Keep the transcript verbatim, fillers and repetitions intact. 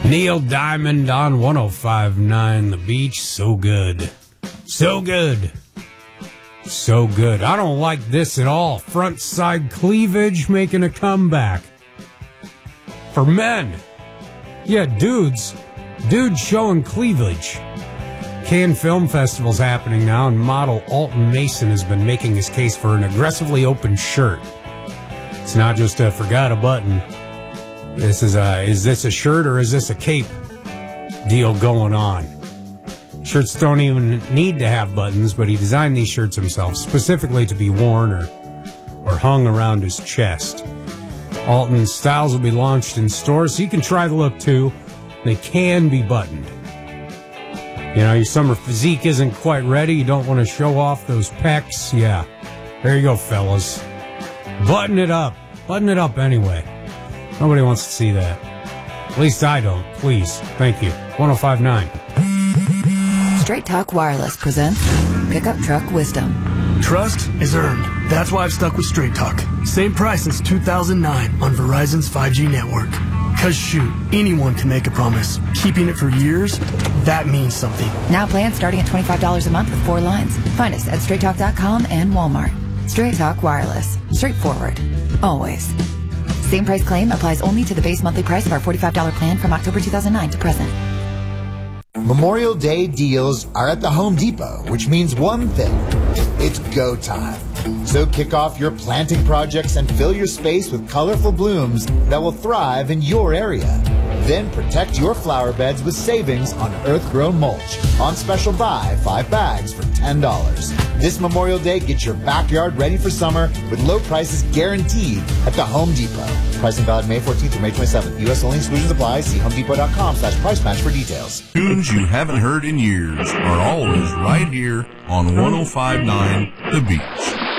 Neil Diamond on one oh five point nine The Beach. So good. So good. So good. I don't like this at all. Front side cleavage making a comeback. For men. Yeah, dudes. Dudes showing cleavage. Cannes Film Festival's happening now, and model Alton Mason has been making his case for an aggressively open shirt. It's not just a forgot a button. This is a, is this a shirt or is this a cape deal going on? Shirts don't even need to have buttons, but he designed these shirts himself, specifically to be worn or, or hung around his chest. Alton's styles will be launched in stores, so you can try the look too. They can be buttoned. You know, your summer physique isn't quite ready. You don't want to show off those pecs. Yeah, there you go, fellas. Button it up. Button it up anyway. Nobody wants to see that. At least I don't. Please. Thank you. one oh five point nine. Straight Talk Wireless presents Pickup Truck Wisdom. Trust is earned. That's why I've stuck with Straight Talk. Same price since two thousand nine on Verizon's five G network. Cause shoot, anyone can make a promise. Keeping it for years, that means something. Now plans starting at twenty-five dollars a month with four lines. Find us at straight talk dot com and Walmart. Straight Talk Wireless. Straightforward. Always. Same price claim applies only to the base monthly price of our forty-five dollars plan from October two thousand nine to present. Memorial Day deals are at the Home Depot, which means one thing. It's go time. So kick off your planting projects and fill your space with colorful blooms that will thrive in your area. Then protect your flower beds with savings on earth-grown mulch. On special buy, five bags for ten dollars. This Memorial Day, get your backyard ready for summer with low prices guaranteed at the Home Depot. Pricing valid May fourteenth through May twenty-seventh. U S only, exclusions apply. See homedepot dot com slash price match for details. Tunes you haven't heard in years are always right here on one oh five point nine The Beach.